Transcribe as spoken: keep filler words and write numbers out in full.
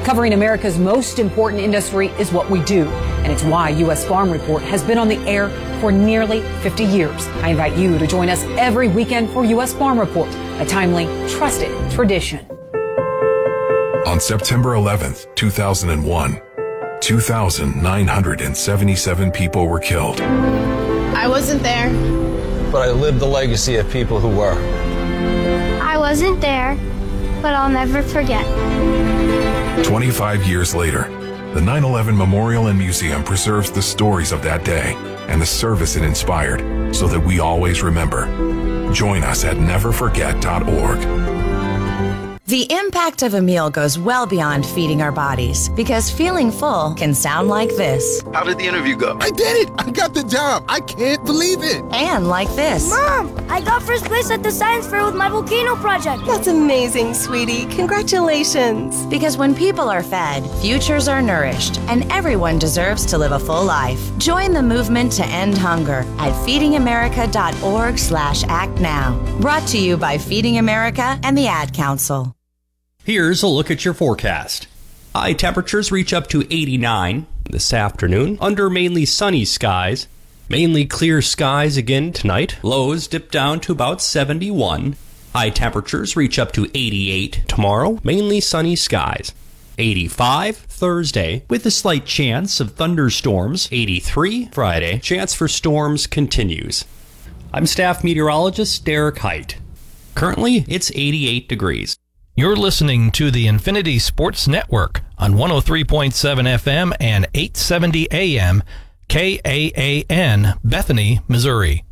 Covering America's most important industry is what we do, and it's why U S Farm Report has been on the air for nearly fifty years. I invite you to join us every weekend for U S Farm Report, a timely, trusted tradition. On September eleventh, two thousand one, two thousand nine hundred seventy-seven people were killed. I wasn't there, but I lived the legacy of people who were. I wasn't there, but I'll never forget. twenty-five years later, the nine eleven Memorial and Museum preserves the stories of that day and the service it inspired so that we always remember. Join us at never forget dot org. The impact of a meal goes well beyond feeding our bodies, because feeling full can sound like this. How did the interview go? I did it! I got the job! I can't believe it! And like this. Mom, I got first place at the science fair with my volcano project. That's amazing, sweetie. Congratulations. Because when people are fed, futures are nourished, and everyone deserves to live a full life. Join the movement to end hunger at feeding america dot org slash act now. Brought to you by Feeding America and the Ad Council. Here's a look at your forecast. High temperatures reach up to eighty-nine this afternoon under mainly sunny skies. Mainly clear skies again tonight. Lows dip down to about seventy-one. High temperatures reach up to eighty-eight tomorrow. Mainly sunny skies. eighty-five Thursday with a slight chance of thunderstorms. eighty-three Friday. Chance for storms continues. I'm staff meteorologist Derek Height. Currently, it's eighty-eight degrees. You're listening to the Infinity Sports Network on one oh three point seven F M and eight seventy A M, K A A N, Bethany, Missouri.